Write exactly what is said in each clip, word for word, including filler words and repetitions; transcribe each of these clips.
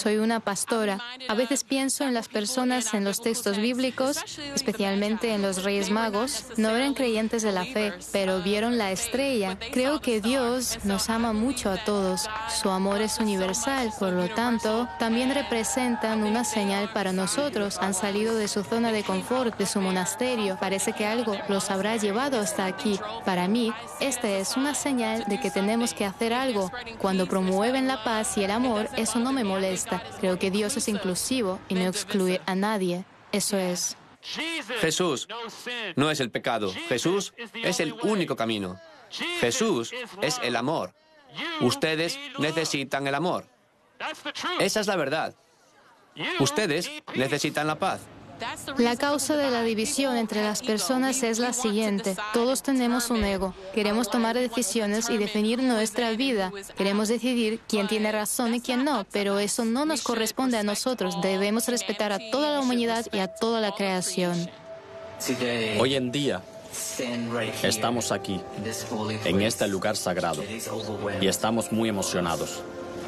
Soy una pastora. A veces pienso en las personas en los textos bíblicos, especialmente en los Reyes Magos. No eran creyentes de la fe, pero vieron la estrella. Creo que Dios nos ama mucho a todos. Su amor es universal, por lo tanto, también representan una señal para nosotros. Han salido de su zona de confort, de su monasterio. Parece que algo los habrá llevado hasta aquí. Para mí, esta es una señal de que tenemos que hacer algo. Cuando promueven la paz y el amor, eso no me molesta. Creo que Dios es inclusivo y no excluye a nadie. Eso es. Jesús no es el pecado. Jesús es el único camino. Jesús es el amor. Ustedes necesitan el amor. Esa es la verdad. Ustedes necesitan la paz. La causa de la división entre las personas es la siguiente. Todos tenemos un ego. Queremos tomar decisiones y definir nuestra vida. Queremos decidir quién tiene razón y quién no, pero eso no nos corresponde a nosotros. Debemos respetar a toda la humanidad y a toda la creación. Hoy en día estamos aquí, en este lugar sagrado, y estamos muy emocionados.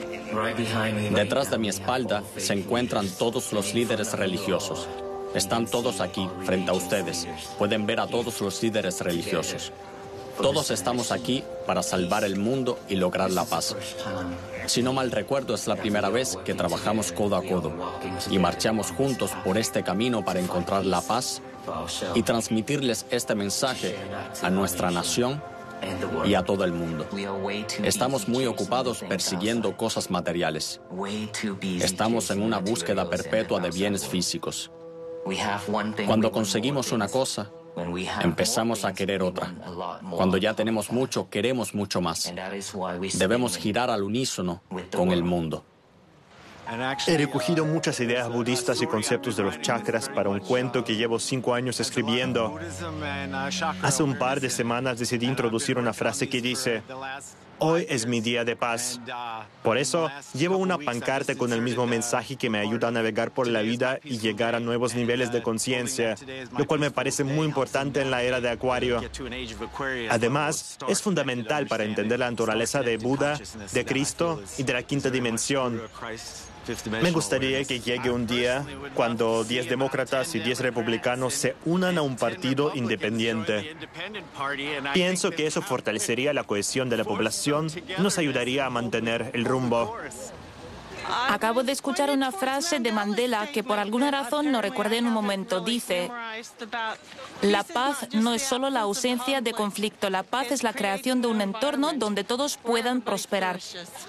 Detrás de mi espalda se encuentran todos los líderes religiosos. Están todos aquí, frente a ustedes. Pueden ver a todos los líderes religiosos. Todos estamos aquí para salvar el mundo y lograr la paz. Si no mal recuerdo, es la primera vez que trabajamos codo a codo y marchamos juntos por este camino para encontrar la paz y transmitirles este mensaje a nuestra nación y a todo el mundo. Estamos muy ocupados persiguiendo cosas materiales. Estamos en una búsqueda perpetua de bienes físicos. Cuando conseguimos una cosa, empezamos a querer otra. Cuando ya tenemos mucho, queremos mucho más. Debemos girar al unísono con el mundo. He recogido muchas ideas budistas y conceptos de los chakras para un cuento que llevo cinco años escribiendo. Hace un par de semanas decidí introducir una frase que dice: hoy es mi día de paz. Por eso, llevo una pancarta con el mismo mensaje que me ayuda a navegar por la vida y llegar a nuevos niveles de conciencia, lo cual me parece muy importante en la era de Acuario. Además, es fundamental para entender la naturaleza de Buda, de Cristo y de la quinta dimensión. Me gustaría que llegue un día cuando diez demócratas y diez republicanos se unan a un partido independiente. Pienso que eso fortalecería la cohesión de la población y nos ayudaría a mantener el rumbo. Acabo de escuchar una frase de Mandela que por alguna razón no recuerdo en un momento. Dice: la paz no es solo la ausencia de conflicto, la paz es la creación de un entorno donde todos puedan prosperar.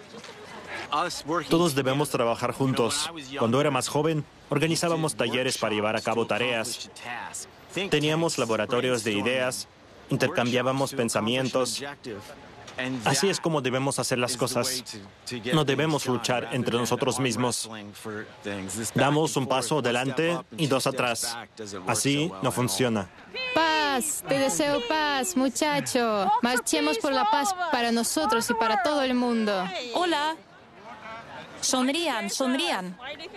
Todos debemos trabajar juntos. Cuando era más joven, organizábamos talleres para llevar a cabo tareas. Teníamos laboratorios de ideas, intercambiábamos pensamientos. Así es como debemos hacer las cosas. No debemos luchar entre nosotros mismos. Damos un paso adelante y dos atrás. Así no funciona. Paz, te deseo paz, muchacho. Marchemos por la paz para nosotros y para todo el mundo. Hola. Sonrían, sonrían.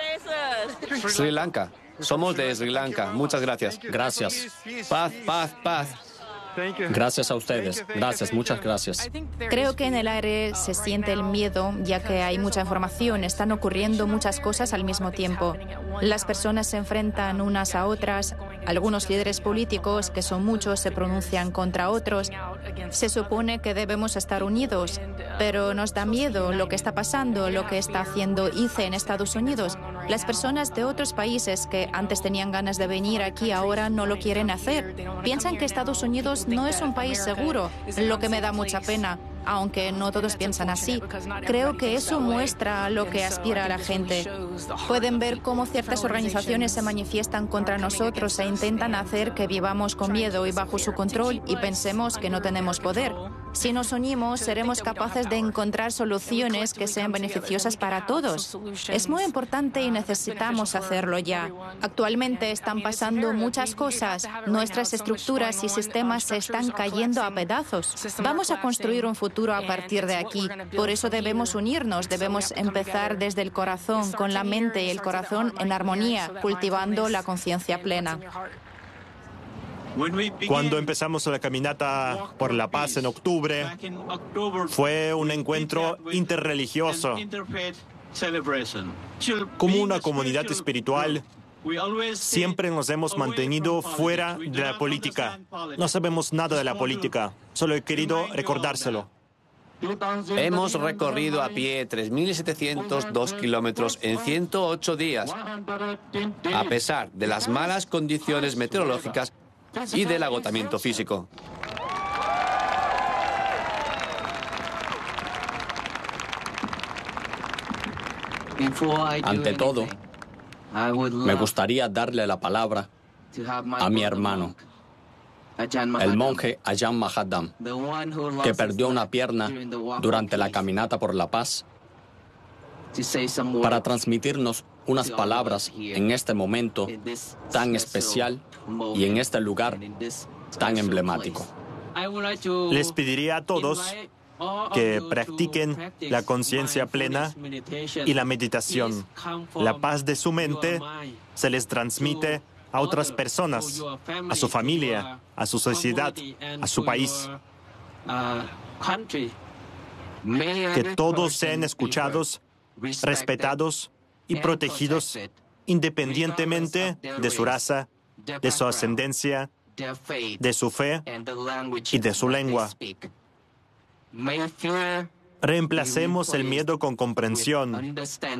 Sri Lanka. Somos de Sri Lanka. Muchas gracias. Gracias. Paz, paz, paz. Gracias a ustedes. Gracias, muchas gracias. Creo que en el aire se siente el miedo, ya que hay mucha información, están ocurriendo muchas cosas al mismo tiempo. Las personas se enfrentan unas a otras, algunos líderes políticos, que son muchos, se pronuncian contra otros. Se supone que debemos estar unidos, pero nos da miedo lo que está pasando, lo que está haciendo I C E en Estados Unidos. Las personas de otros países que antes tenían ganas de venir aquí ahora no lo quieren hacer. Piensan que Estados Unidos no es un país seguro, lo que me da mucha pena, aunque no todos piensan así. Creo que eso muestra lo que aspira a la gente. Pueden ver cómo ciertas organizaciones se manifiestan contra nosotros e intentan hacer que vivamos con miedo y bajo su control y pensemos que no tenemos poder. Si nos unimos, seremos capaces de encontrar soluciones que sean beneficiosas para todos. Es muy importante y necesitamos hacerlo ya. Actualmente están pasando muchas cosas. Nuestras estructuras y sistemas se están cayendo a pedazos. Vamos a construir un futuro a partir de aquí. Por eso debemos unirnos, debemos empezar desde el corazón, con la mente y el corazón en armonía, cultivando la conciencia plena. Cuando empezamos la caminata por la paz en octubre, fue un encuentro interreligioso. Como una comunidad espiritual, siempre nos hemos mantenido fuera de la política. No sabemos nada de la política. Solo he querido recordárselo. Hemos recorrido a pie tres mil setecientos dos kilómetros en ciento ocho días, a pesar de las malas condiciones meteorológicas y del agotamiento físico. Ante todo, me gustaría darle la palabra a mi hermano, el monje Ajahn Mahadam, que perdió una pierna durante la caminata por la paz, para transmitirnos unas palabras en este momento tan especial y en este lugar tan emblemático. Les pediría a todos que practiquen la conciencia plena y la meditación. La paz de su mente se les transmite a otras personas, a su familia, a su sociedad, a su país. Que todos sean escuchados, respetados y protegidos independientemente de su raza, de su ascendencia, de su fe y de su lengua. Reemplacemos el miedo con comprensión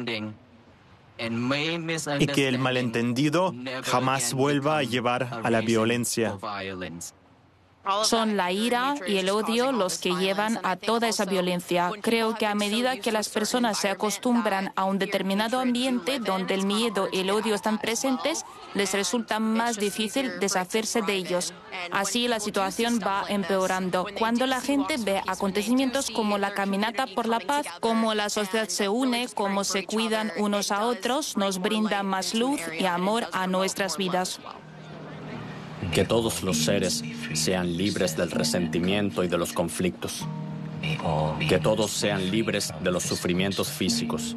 y que el malentendido jamás vuelva a llevar a la violencia. Son la ira y el odio los que llevan a toda esa violencia. Creo que a medida que las personas se acostumbran a un determinado ambiente donde el miedo y el odio están presentes, les resulta más difícil deshacerse de ellos. Así la situación va empeorando. Cuando la gente ve acontecimientos como la caminata por la paz, cómo la sociedad se une, cómo se cuidan unos a otros, nos brinda más luz y amor a nuestras vidas. Que todos los seres sean libres del resentimiento y de los conflictos. Que todos sean libres de los sufrimientos físicos.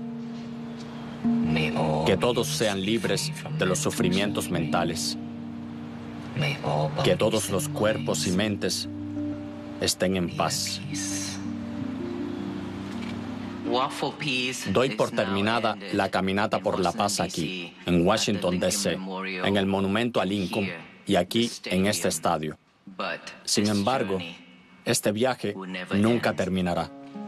Que todos sean libres de los sufrimientos mentales. Que todos los cuerpos y mentes estén en paz. Doy por terminada la caminata por la paz aquí, en Washington, D C, en el monumento a Lincoln, y aquí en este estadio. Sin embargo, este viaje nunca terminará.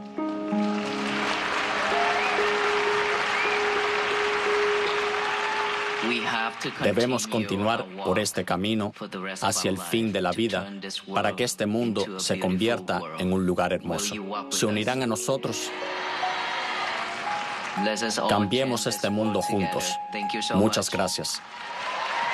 Debemos continuar por este camino hacia el fin de la vida para que este mundo se convierta en un lugar hermoso. ¿Se unirán a nosotros? Cambiemos este mundo juntos. Muchas gracias.